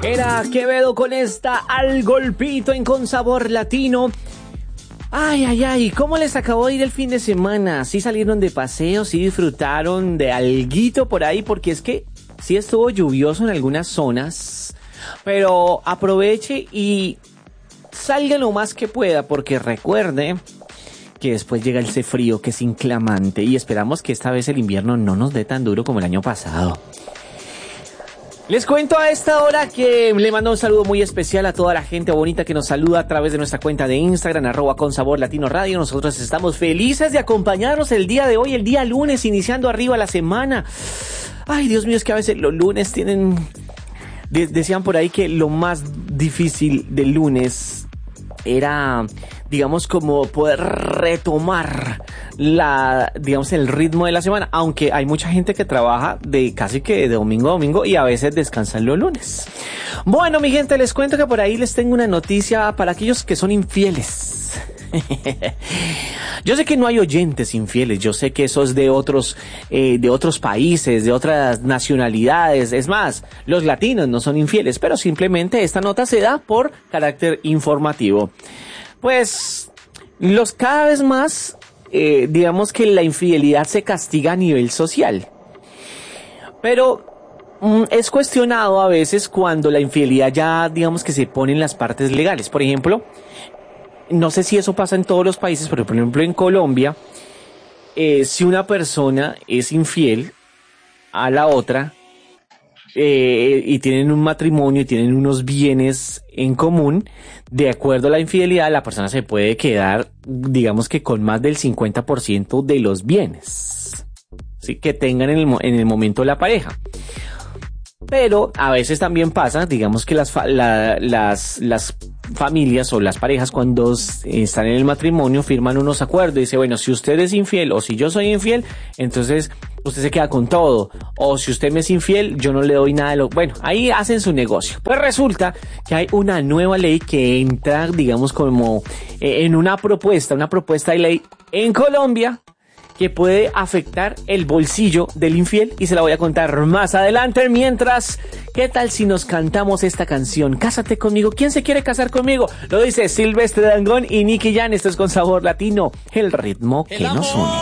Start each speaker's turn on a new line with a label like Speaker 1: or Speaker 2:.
Speaker 1: Era Quevedo con esta Al Golpito en Con Sabor Latino. Ay, ¿cómo les acabó de ir el fin de semana? ¿Sí salieron de paseo? ¿Sí disfrutaron de alguito por ahí? Porque es que sí estuvo lluvioso en algunas zonas, pero aproveche y salga lo más que pueda, porque recuerde que después llega ese frío que es inclemente y esperamos que esta vez el invierno no nos dé tan duro como el año pasado. Les cuento a esta hora que le mando un saludo muy especial a toda la gente bonita que nos saluda a través de nuestra cuenta de Instagram, @consabor_latino_radio. Nosotros estamos felices de acompañarnos el día de hoy, el día lunes, iniciando arriba la semana. Ay, Dios mío, es que a veces los lunes tienen... Decían por ahí que lo más difícil del lunes era, digamos, como poder retomar el ritmo de la semana, aunque hay mucha gente que trabaja de casi que de domingo a domingo y a veces descansan los lunes. Bueno, mi gente, les cuento que por ahí les tengo una noticia para aquellos que son infieles. Yo sé que no hay oyentes infieles, yo sé que eso es de otros países, de otras nacionalidades. Es más, los latinos no son infieles, pero simplemente esta nota se da por carácter informativo. Pues cada vez más, digamos que la infidelidad se castiga a nivel social, pero es cuestionado a veces cuando la infidelidad ya, digamos que se pone en las partes legales. Por ejemplo, no sé si eso pasa en todos los países, pero por ejemplo en Colombia, si una persona es infiel a la otra y tienen un matrimonio y tienen unos bienes en común, de acuerdo a la infidelidad, la persona se puede quedar, digamos que con más del 50% de los bienes, ¿sí?, que tengan en el momento de la pareja. Pero a veces también pasa, digamos que las familias o las parejas, cuando están en el matrimonio, firman unos acuerdos y dice, bueno, si usted es infiel o si yo soy infiel, entonces usted se queda con todo, o si usted me es infiel, yo no le doy nada de lo... Bueno, ahí hacen su negocio. Pues resulta que hay una nueva ley que entra, digamos, como en una propuesta de ley en Colombia, que puede afectar el bolsillo del infiel, y se la voy a contar más adelante. Mientras, ¿qué tal si nos cantamos esta canción? Cásate conmigo. ¿Quién se quiere casar conmigo? Lo dice Silvestre Dangond y Nicky Jam. Esto es Con Sabor Latino, el ritmo que nos une.